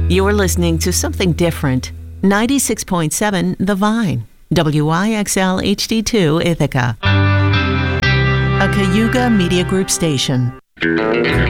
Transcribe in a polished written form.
You're listening to Something Different. 96.7 The Vine. WIXL HD2 Ithaca. A Cayuga Media Group station.